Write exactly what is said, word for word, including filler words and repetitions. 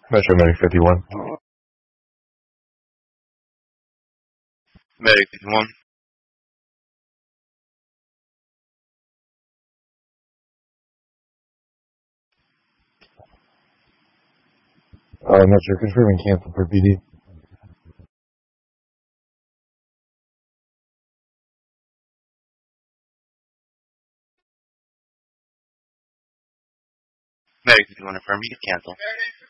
Metro Medic fifty-one. Medic fifty-one. Uh, Metro confirming cancel for P D. Medic fifty-one, affirm, you can cancel.